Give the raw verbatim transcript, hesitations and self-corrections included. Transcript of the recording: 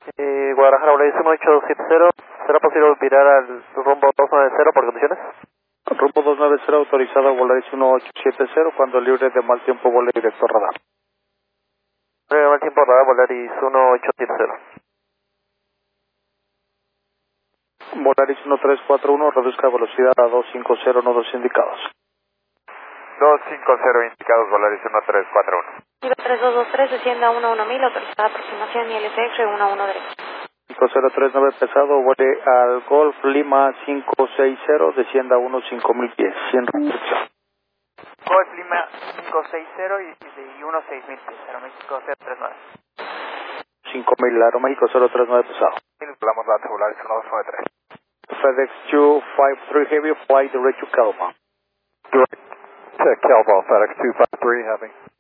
Eh, Guadalajara, Volaris uno ocho siete cero, ¿será posible virar al rumbo dos nueve cero por condiciones? Rumbo dos nueve cero autorizado a Volaris uno ocho siete cero, cuando libre de mal tiempo vuelo directo a radar. Libre de mal tiempo radar, Volaris uno ocho siete cero. Volaris uno tres cuatro uno, reduzca velocidad a dos cinco cero, no dos indicados. dos cinco cero indicados, Volaris uno tres cuatro uno. Kilo tres dos dos tres, descienda uno uno mil, autorizada aproximación I L C X uno uno derecho. cinco cero tres nueve pesado, vuele al Golf Lima cinco seis cero, descienda uno cinco mil pies, sin restricción. Golf Lima cinco seis cero y, y uno seis mil pies, Aeroméxico cero tres nueve. cinco mil, Aeroméxico cero tres nueve pesado. Hablamos de Volaris uno dos nueve tres. FedEx two five three Heavy, fly direct to Calma. Direct to Calvo, FedEx two five three Heavy.